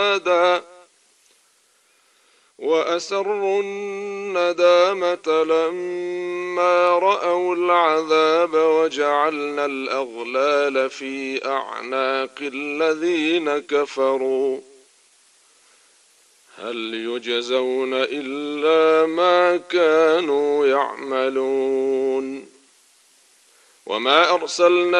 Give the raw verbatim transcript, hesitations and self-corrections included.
نادى وأسروا الندامة لما رأوا العذاب وجعلنا الأغلال في أعناق الذين كفروا هل يجزون إلا ما كانوا يعملون. وما أرسلنا